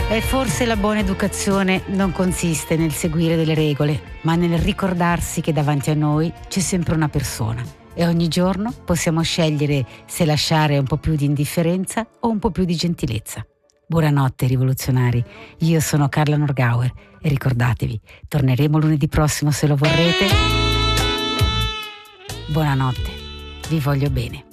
E forse la buona educazione non consiste nel seguire delle regole, ma nel ricordarsi che davanti a noi c'è sempre una persona e ogni giorno possiamo scegliere se lasciare un po' più di indifferenza o un po' più di gentilezza. Buonanotte rivoluzionari, io sono Carla Norgauer e ricordatevi, torneremo lunedì prossimo se lo vorrete. Buonanotte, vi voglio bene.